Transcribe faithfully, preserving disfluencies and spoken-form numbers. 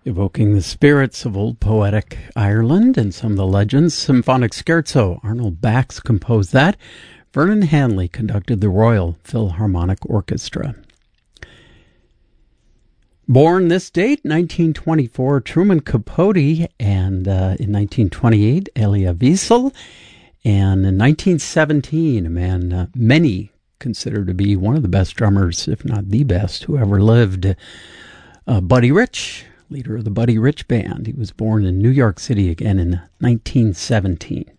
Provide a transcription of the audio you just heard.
Evoking the spirits of old poetic Ireland and some of the legends. Symphonic Scherzo, Arnold Bax composed that. Vernon Hanley conducted the Royal Philharmonic Orchestra. Born this date, nineteen twenty-four, Truman Capote, and uh, in nineteen twenty-eight, Elia Wiesel, and in nineteen seventeen, a man uh, many consider to be one of the best drummers, if not the best, who ever lived, uh, Buddy Rich, leader of the Buddy Rich Band. He was born in New York City again in nineteen seventeen.